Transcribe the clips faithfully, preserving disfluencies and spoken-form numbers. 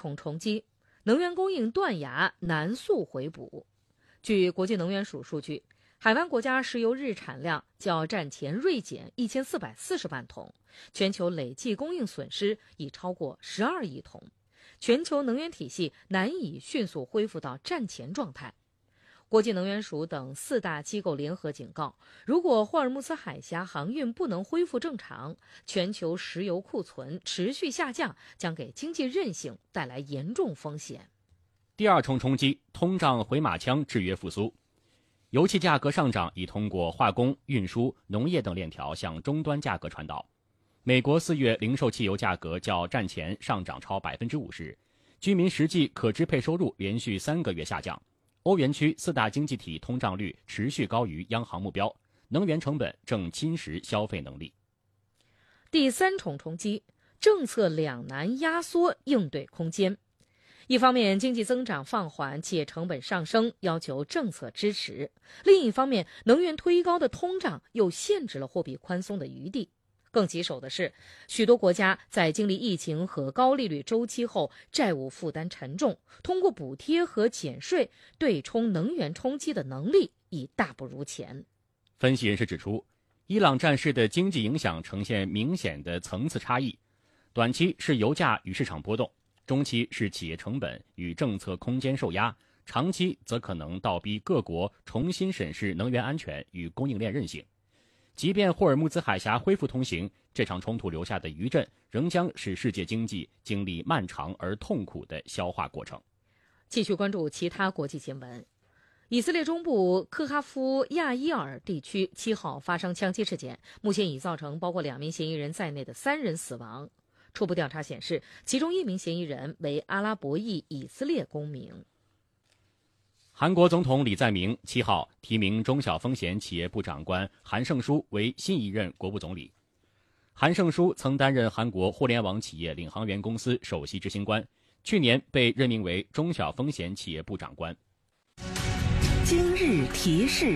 重冲击，能源供应断崖难速回补。据国际能源署数据，海湾国家石油日产量较战前锐减一千四百四十万桶，全球累计供应损失已超过十二亿桶，全球能源体系难以迅速恢复到战前状态。国际能源署等四大机构联合警告，如果霍尔木兹海峡航运不能恢复正常，全球石油库存持续下降，将给经济韧性带来严重风险。 第二重冲击，通胀回马枪制约复苏。油气价格上涨已通过化工、运输、农业等链条向终端价格传导。美国四月零售汽油价格较战前上涨超百分之五十，居民实际可支配收入连续三个月下降。欧元区四大经济体通胀率持续高于央行目标，能源成本正侵蚀消费能力。 第三重冲击，政策两难压缩应对空间。一方面，经济增长放缓，企业成本上升，要求政策支持；另一方面，能源推高的通胀又限制了货币宽松的余地。更棘手的是，许多国家在经历疫情和高利率周期后，债务负担沉重，通过补贴和减税对冲能源冲击的能力已大不如前。 分析人士指出，伊朗战事的经济影响呈现明显的层次差异，短期是油价与市场波动，中期是企业成本与政策空间受压，长期则可能倒逼各国重新审视能源安全与供应链韧性。即便霍尔木兹海峡恢复通行，这场冲突留下的余震仍将使世界经济经历漫长而痛苦的消化过程。 继续关注其他国际新闻。以色列中部科哈夫亚伊尔地区七号发生枪击事件，目前已造成包括两名嫌疑人在内的三人死亡。初步调查显示，其中一名嫌疑人为阿拉伯裔以色列公民。 韩国总统李在明七号提名中小风险企业部长官韩胜书为新一任国务总理。韩胜书曾担任韩国互联网企业领航员公司首席执行官，去年被任命为中小风险企业部长官。 今日提示：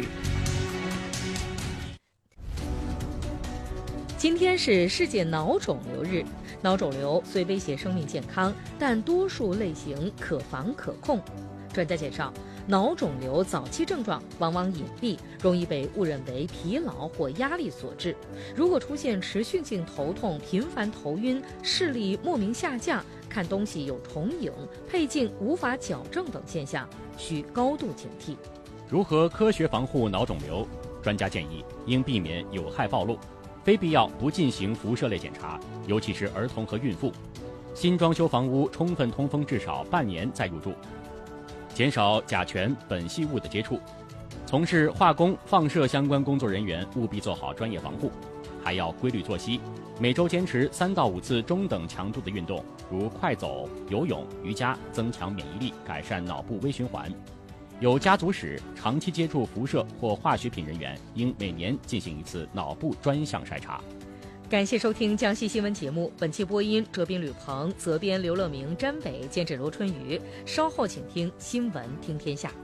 今天是世界脑肿瘤日。脑肿瘤虽威胁生命健康，但多数类型可防可控。专家介绍，脑肿瘤早期症状往往隐蔽，容易被误认为疲劳或压力所致。如果出现持续性头痛、频繁头晕、视力莫名下降、看东西有重影、配镜无法矫正等现象，需高度警惕。 如何科学防护脑肿瘤？专家建议应避免有害暴露，非必要不进行辐射类检查，尤其是儿童和孕妇。新装修房屋充分通风至少半年再入住。减少甲醛、苯系物的接触，从事化工、放射相关工作人员务必做好专业防护，还要规律作息，每周坚持三到五次中等强度的运动，如快走、游泳、瑜伽，增强免疫力，改善脑部微循环。有家族史、长期接触辐射或化学品人员，应每年进行一次脑部专项筛查。 感谢收听江西新闻节目，本期播音哲斌、吕鹏，责编刘乐明、詹伟，监制罗春雨。稍后请听新闻听天下。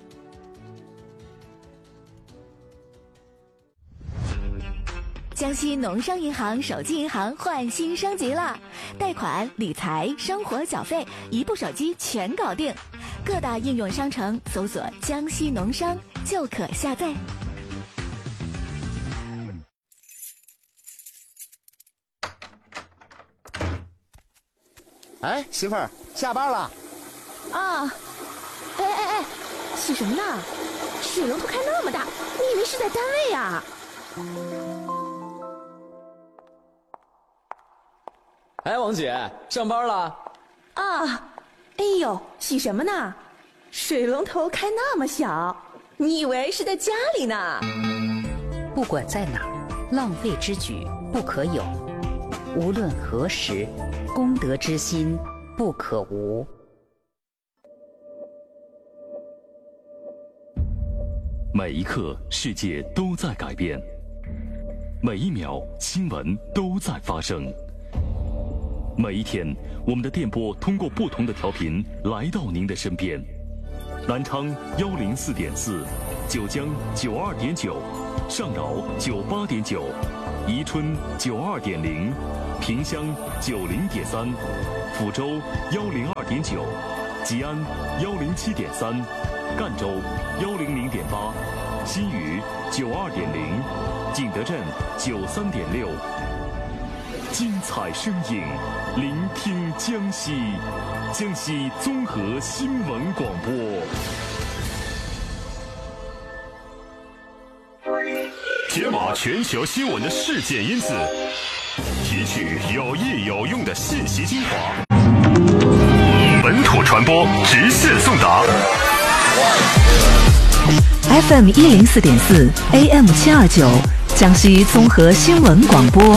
江西农商银行手机银行换新升级了，贷款、理财、生活缴费，一部手机全搞定。各大应用商城搜索“江西农商”就可下载。 哎，媳妇儿，下班了。 啊，哎哎哎，洗什么呢？水龙头开那么大，你以为是在单位呀？ 哎，王姐，上班了？ 啊，哎呦，洗什么呢？水龙头开那么小，你以为是在家里呢？ 不管在哪儿，浪费之举不可有。无论何时，公德之心不可无。 每一刻，世界都在改变；每一秒，新闻都在发生。每一天，我们的电波通过不同的调频来到您的身边。南昌幺零四点四，九江九二点九，上饶九八点九。 宜春九二点零，萍乡九零点三，抚州幺零二点九，吉安幺零七点三，赣州幺零零点八，新余九二点零，景德镇九三点六。精彩声影，聆听江西，江西综合新闻广播。解码全球新闻的事件因子，提取有益有用的信息精华，本土传播直线送达。 F M 一零四点四 A M 七二九，江西综合新闻广播。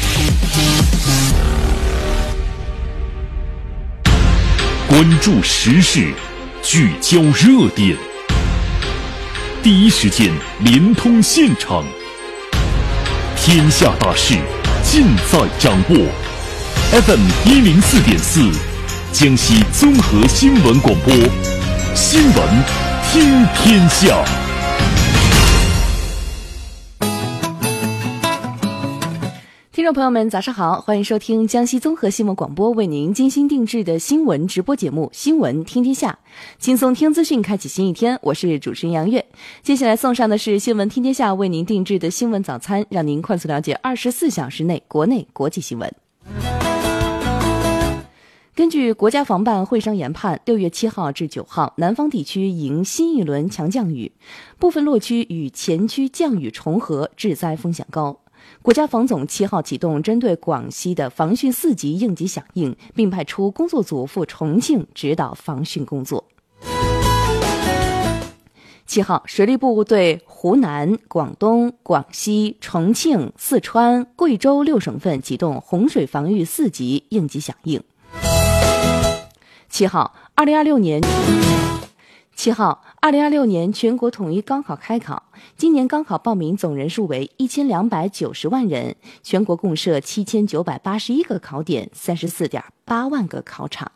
关注时事，聚焦热点，第一时间连通现场。天下大事尽在掌握 ，F M 一零四点四，江西综合新闻广播，新闻听天下。 听众朋友们，早上好，欢迎收听江西综合新闻广播为您精心定制的新闻直播节目《新闻听天下》，轻松听资讯，开启新一天。我是主持人杨月。接下来送上的是《新闻听天下》为您定制的新闻早餐，让您快速了解二十四小时内国内国际新闻。根据国家防办会商研判，六月七号至九号，南方地区迎新一轮强降雨，部分落区与前区降雨重合，致灾风险高。国家防总七号启动针对广西的防汛四级应急响应，并派出工作组赴重庆指导防汛工作。七号，水利部对湖南、广东、广西、重庆、四川、贵州六省份启动洪水防御四级应急响应。七号，二零二六年。七号，二零二六年全国统一高考开考，今年高考报名总人数为一千两百九十万人，全国共设七千九百八十一个考点，三十四点八万个考场。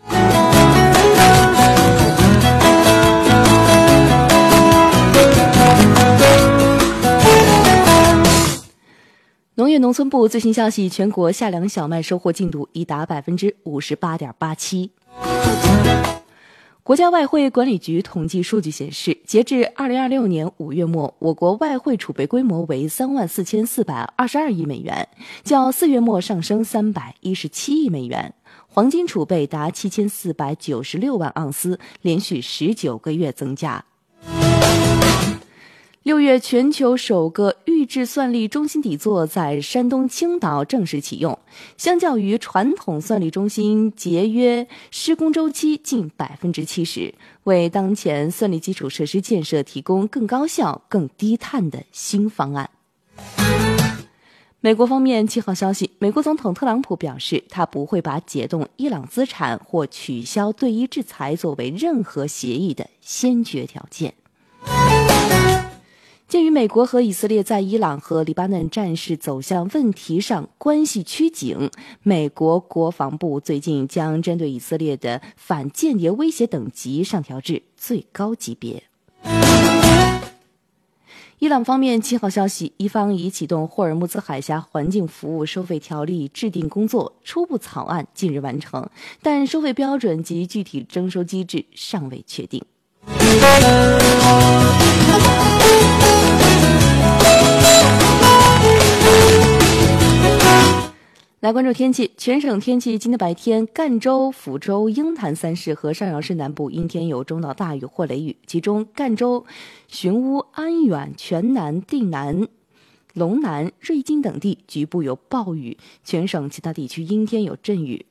农业农村部最新消息，全国夏粮小麦收获进度已达百分之五十八点八七。国家外汇管理局统计数据显示，截至二零二六年五月末，我国外汇储备规模为三万四千四百二十二亿美元，较四月末上升三百一十七亿美元。黄金储备达七千四百九十六万盎司，连续十九个月增加。六月，全球首个预制算力中心底座在山东青岛正式启用，相较于传统算力中心，节约施工周期近百分之七十，为当前算力基础设施建设提供更高效、更低碳的新方案。美国方面七号消息，美国总统特朗普表示，他不会把解冻伊朗资产或取消对伊制裁作为任何协议的先决条件。鉴于美国和以色列在伊朗和黎巴嫩战事走向问题上关系趋紧，美国国防部最近将针对以色列的反间谍威胁等级上调至最高级别。伊朗方面七号消息，伊方已启动霍尔木兹海峡环境服务收费条例制定工作，初步草案近日完成，但收费标准及具体征收机制尚未确定。来关注天气，全省天气，今天白天赣州、抚州、鹰潭三市和上饶市南部阴天有中到大雨或雷雨，其中赣州、寻乌、安远、全南、定南、龙南、瑞金等地局部有暴雨，全省其他地区阴天有阵雨。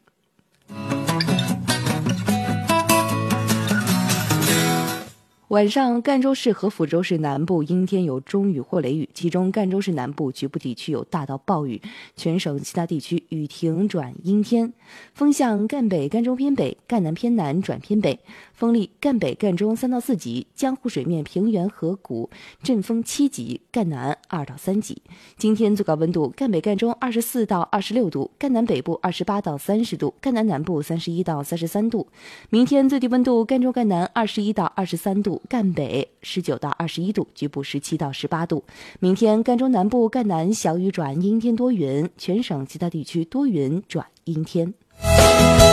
晚上，赣州市和抚州市南部阴天有中雨或雷雨，其中赣州市南部局部地区有大到暴雨，全省其他地区雨停转阴天。风向赣北、赣中偏北、赣南偏南转偏北，风力赣北、赣中三到四级，江湖水面平原河谷阵风七级，赣南二到三级。今天最高温度，赣北、赣中二十四到二十六度，赣南北部二十八到三十度，赣南南部三十一到三十三度。明天最低温度，赣中、赣南二十一到二十三度。 度，赣北十九到二十一度，局部十七到十八度。明天赣中南部、赣南小雨转阴天多云，全省其他地区多云转阴天。